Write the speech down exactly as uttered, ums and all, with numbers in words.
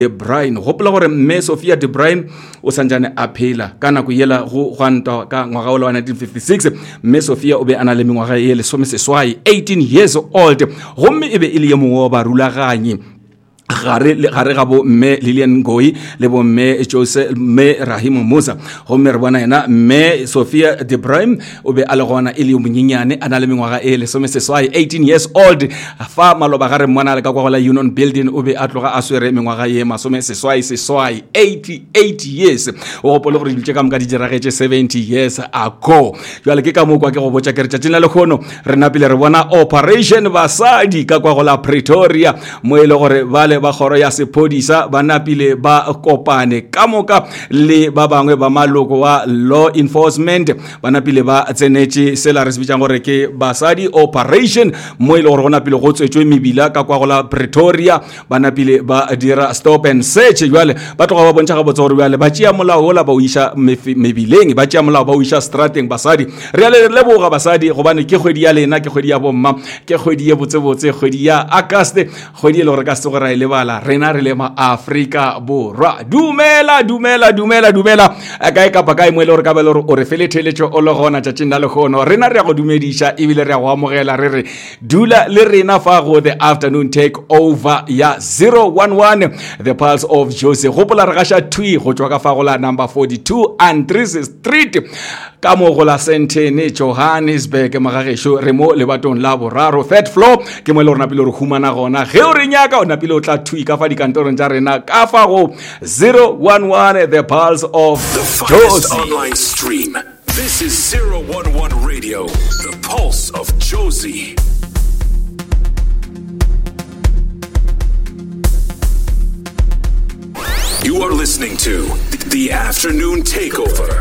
De Bruyne gopola gore mme Sophia De Bruyne o sanjane a phela ka nako yela go gwanta ka ngwaga wa nineteen fifty-six mme Sophia o be ana le mengwaga e le someseswai eighteen years old gomme e be e le ye mongwe wa barulaganye gare gare ga bo mme Lilian Ngoyi le bo mme Jose mme Rahim Musa go mme re bona ena mme Sophia De Bruyne o be a le gona e le monyenyane ana le mengwaga e le someseswai eighteen years old fa maloba gare mona le ka kwa la Union Building o be a tloga a swere mengwaga ye masomeseswai seswai eighty-eight years o gopole gore ditse ka moka di diragetse seventy years ago jwale ke ka mo kwa ke go botsa ke re tšatšing la lekgono re napile re bona Operation Basadi ka kwa go la Pretoria mo ile gore bale ba khoro ya sepodisa ba napile ba kopane ka moka le ba bangwe ba maloko wa law enforcement ba napile ba tsenetse sela re se bitsa gore ke Basadi Operation mo ile gore go napile go tswetswe mebila ka kwa go la Pretoria ba napile ba dira stop and search jwale ba tloga ba bontša ga botsa gore jwale ba tšea molao ola ba o isha mebileng ba tšea molao ba o isha strateng Basadi re le leboga Basadi gobane ke kgwedi ya lena ke kgwedi ya bomma ke kgwedi ye botse botse kgwedi ya August kgwedi le gore ka se go ra ile bala rena re le ma Afrika borwa dumela dumela dumela dumela ka e ka pa ka e mo ile gore ka ba le o re feletheletšo o le gona tša tšina le gono rena re go dumediša e bile re go amogela re re dula le rena fa go the afternoon take over ya zero one one the pulse of Jose gopola re gaša thui go tswa ka fa go la number forty-two Andries Street ka mo go la Sentene Johannesburg magagesho re mo le batong la boraro third floor ke mo ile rena pele re humana gona ge o re nyaka o napile o tla thui ka fa dikantorong tša rena ka fa go zero one one the pulse of Jose online stream. This is zero one one Radio, the pulse of Josie. You are listening to The Afternoon Takeover